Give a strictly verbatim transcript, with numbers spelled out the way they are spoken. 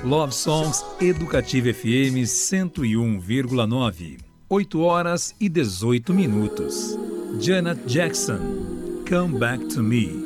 Love Songs Educativa F M cento e um vírgula nove. oito horas e dezoito minutos. Janet Jackson, Come Back to Me.